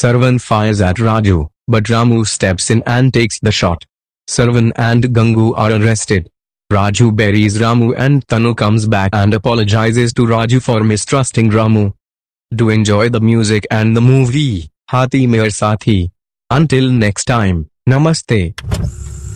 Sarvan fires at Raju, but Ramu steps in and takes the shot. Sarvan and Gangu are arrested. Raju buries Ramu and Tanu comes back and apologizes to Raju for mistrusting Ramu. Do enjoy the music and the movie, Hathi Mere Sathi. Until next time, Namaste.